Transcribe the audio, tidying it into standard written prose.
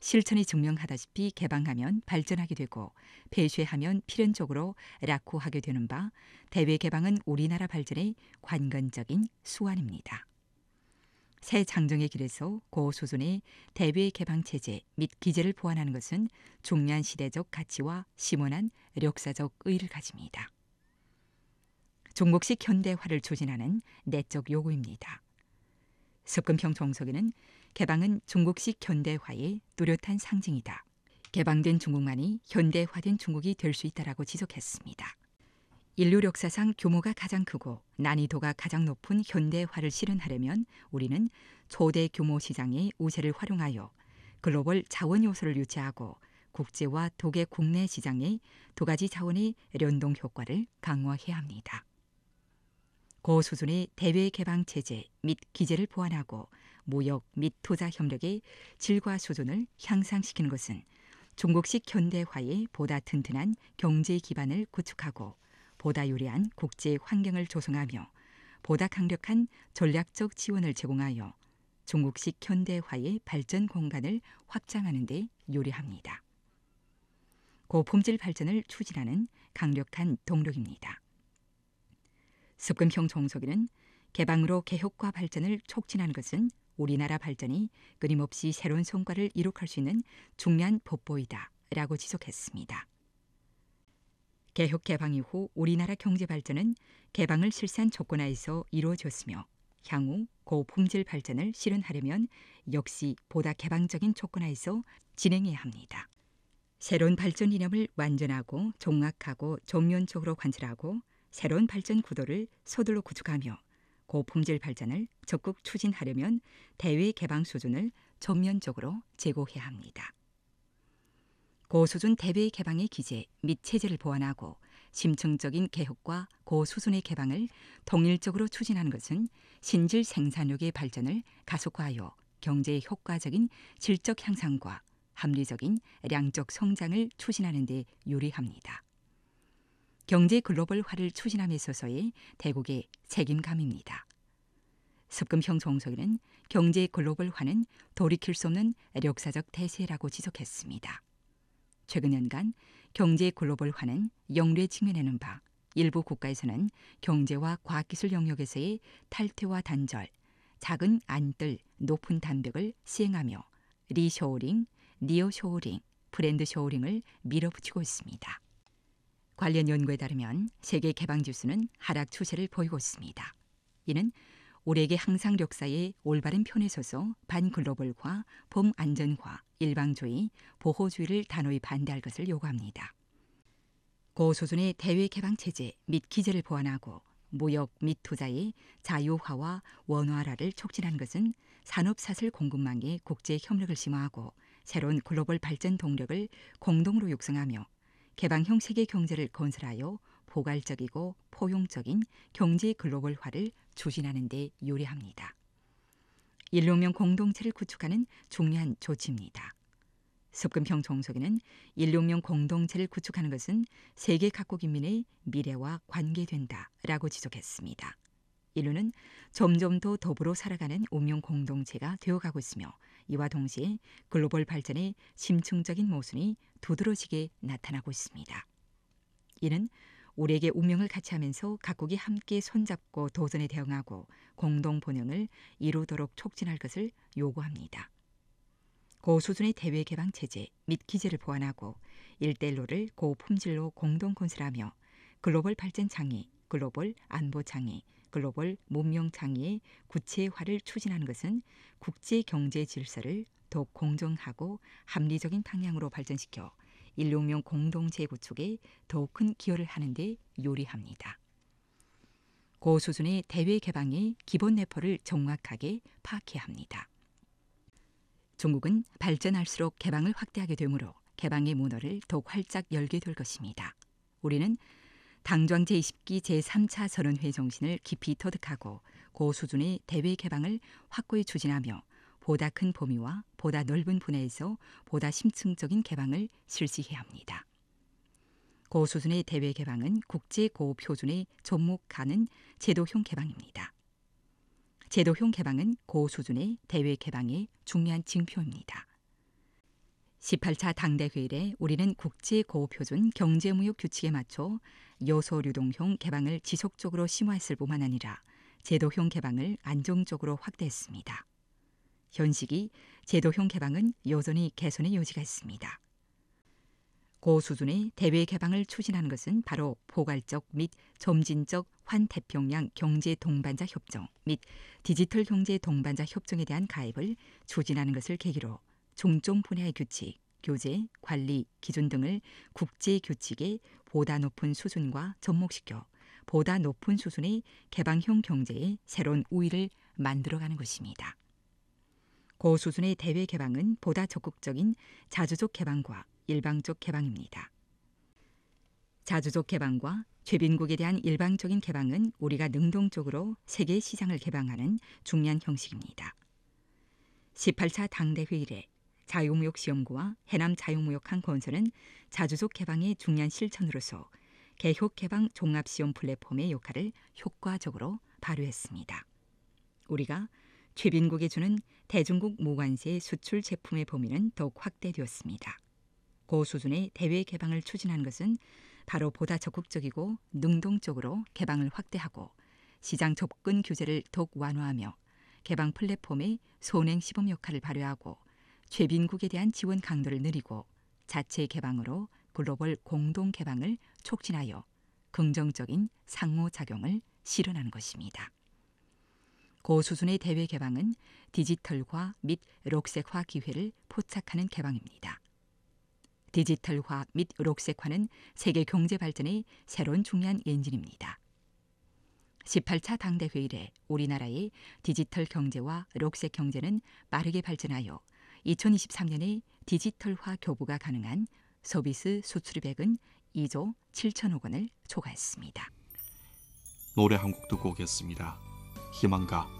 실천이 증명하다시피 개방하면 발전하게 되고 폐쇄하면 필연적으로 낙후하게 되는 바 대외 개방은 우리나라 발전의 관건적인 수완입니다. 새 장정의 길에서 고수준의 대외 개방 체제 및 기제를 보완하는 것은 중요한 시대적 가치와 심원한 역사적 의의를 가집니다. 중국식 현대화를 추진하는 내적 요구입니다. 습근평 종석에는 개방은 중국식 현대화의 뚜렷한 상징이다. 개방된 중국만이 현대화된 중국이 될 수 있다라고 지적했습니다. 인류 역사상 규모가 가장 크고 난이도가 가장 높은 현대화를 실현하려면 우리는 초대 규모 시장의 우세를 활용하여 글로벌 자원 요소를 유치하고 국제와 독의 국내 시장의 두 가지 자원의 연동 효과를 강화해야 합니다. 고수준의 대외 개방 체제 및 기제를 보완하고 무역 및 투자 협력의 질과 수준을 향상시키는 것은 중국식 현대화의 보다 튼튼한 경제 기반을 구축하고 보다 유리한 국제 환경을 조성하며 보다 강력한 전략적 지원을 제공하여 중국식 현대화의 발전 공간을 확장하는 데 유리합니다. 고품질 발전을 추진하는 강력한 동력입니다. 습근평 종석에는 개방으로 개혁과 발전을 촉진하는 것은 우리나라 발전이 끊임없이 새로운 성과를 이룩할 수 있는 중요한 돋보이다 라고 지적했습니다. 개혁 개방 이후 우리나라 경제 발전은 개방을 실시한 조건하에서 이루어졌으며 향후 고품질 발전을 실현하려면 역시 보다 개방적인 조건하에서 진행해야 합니다. 새로운 발전 이념을 완전하고 종합하고 전면적으로 관철하고 새로운 발전 구도를 서둘러 구축하며 고품질 발전을 적극 추진하려면 대외 개방 수준을 전면적으로 제고해야 합니다. 고수준 대외 개방의 기제 및 체제를 보완하고 심층적인 개혁과 고수준의 개방을 통일적으로 추진하는 것은 신질 생산력의 발전을 가속화하여 경제의 효과적인 질적 향상과 합리적인 양적 성장을 추진하는 데 유리합니다. 경제 글로벌화를 추진함에 있어서의 대국의 책임감입니다. 습근평 종석에는 경제 글로벌화는 돌이킬 수 없는 역사적 대세라고 지적했습니다. 최근 연간 경제 글로벌화는 역류에 직면하는 바 일부 국가에서는 경제와 과학기술 영역에서의 탈퇴와 단절, 작은 안뜰, 높은 단벽을 시행하며 리쇼어링, 니어쇼어링, 브랜드 쇼어링을 밀어붙이고 있습니다. 관련 연구에 따르면 세계 개방 지수는 하락 추세를 보이고 있습니다. 이는 우리에게 항상 역사의 올바른 편에 서서 반글로벌화, 범안전화, 일방주의, 보호주의를 단호히 반대할 것을 요구합니다. 고수준의 대외 개방 체제 및 기제를 보완하고 무역 및 투자의 자유화와 원활화를 촉진하는 것은 산업사슬 공급망의 국제 협력을 심화하고 새로운 글로벌 발전 동력을 공동으로 육성하며 개방형 세계 경제를 건설하여 포괄적이고 포용적인 경제 글로벌화를 추진하는 데 유리합니다. 인류혁명 공동체를 구축하는 중요한 조치입니다. 습근평 종석에는 인류혁명 공동체를 구축하는 것은 세계 각국 인민의 미래와 관계된다라고 지적했습니다. 인류는 점점 더 더불어 살아가는 운명 공동체가 되어가고 있으며 이와 동시에 글로벌 발전의 심층적인 모순이 두드러지게 나타나고 있습니다. 이는 우리에게 운명을 같이 하면서 각국이 함께 손잡고 도전에 대응하고 공동 번영을 이루도록 촉진할 것을 요구합니다. 고수준의 대외 개방 체제 및 기제를 보완하고 1대1로를 고품질로 공동 건설하며 글로벌 발전 창의, 글로벌 안보 창의, 글로벌 문명 창의의 구체화를 추진하는 것은 국제 경제 질서를 더욱 공정하고 합리적인 방향으로 발전시켜 인류혁명 공동체 구축에 더욱 큰 기여를 하는 데 유리합니다. 고수준의 대외 개방의 기본 내포를 정확하게 파악해야 합니다. 중국은 발전할수록 개방을 확대하게 되므로 개방의 문호를 더욱 활짝 열게 될 것입니다. 우리는 당좌 제20기 제3차 선언회 정신을 깊이 터득하고 고수준의 대외 개방을 확고히 추진하며 보다 큰 범위와 보다 넓은 분야에서 보다 심층적인 개방을 실시해야 합니다. 고수준의 대외 개방은 국제 고표준에 접목하는 제도형 개방입니다. 제도형 개방은 고수준의 대외 개방의 중요한 징표입니다. 18차 당대회의에 우리는 국제 고표준 경제무역 규칙에 맞춰 요소유동형 개방을 지속적으로 심화했을 뿐만 아니라 제도형 개방을 안정적으로 확대했습니다. 현 시기 제도형 개방은 여전히 개선의 여지가 있습니다. 고수준의 대외 개방을 추진하는 것은 바로 포괄적 및 점진적 환태평양 경제 동반자 협정 및 디지털 경제 동반자 협정에 대한 가입을 추진하는 것을 계기로 종종 분야의 규칙, 교제, 관리, 기준 등을 국제 규칙의 보다 높은 수준과 접목시켜 보다 높은 수준의 개방형 경제의 새로운 우위를 만들어가는 것입니다. 고수준의 대외 개방은 보다 적극적인 자주적 개방과 일방적 개방입니다. 자주적 개방과 최빈국에 대한 일방적인 개방은 우리가 능동적으로 세계 시장을 개방하는 중요한 형식입니다. 18차 당대회 이래 자유무역시험구와 해남 자유무역항 건설은 자주적 개방의 중요한 실천으로서 개혁개방 종합시험 플랫폼의 역할을 효과적으로 발휘했습니다. 우리가 최빈국에 주는 대중국 무관세 수출 제품의 범위는 더욱 확대되었습니다. 고수준의 대외 개방을 추진하는 것은 바로 보다 적극적이고 능동적으로 개방을 확대하고 시장 접근 규제를 더욱 완화하며 개방 플랫폼의 선행시범 역할을 발휘하고 최빈국에 대한 지원 강도를 늘리고 자체 개방으로 글로벌 공동 개방을 촉진하여 긍정적인 상호작용을 실현하는 것입니다. 고수준의 대외 개방은 디지털화 및 록색화 기회를 포착하는 개방입니다. 디지털화 및 록색화는 세계 경제 발전의 새로운 중요한 엔진입니다. 18차 당대회 이래 우리나라의 디지털 경제와 록색 경제는 빠르게 발전하여 2023년에 디지털화 교부가 가능한 서비스 수출입액은 2조 7천억 원을 초과했습니다. 노래 한 곡 듣고 오겠습니다. 희망가